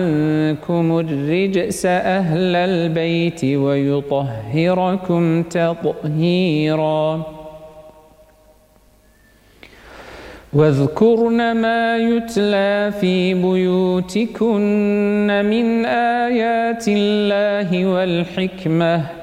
عنكم الرجس أهل البيت ويطهركم تطهيرا واذكرن ما يتلى في بيوتكن من آيات الله والحكمة